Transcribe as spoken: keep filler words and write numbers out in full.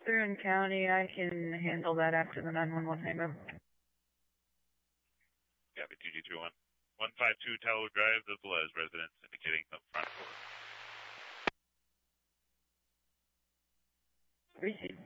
They're in county. I can handle that after the nine one one hangup. Copy, two G two one. one five two Tallow Drive, the Velez residence, indicating the front door. Receive.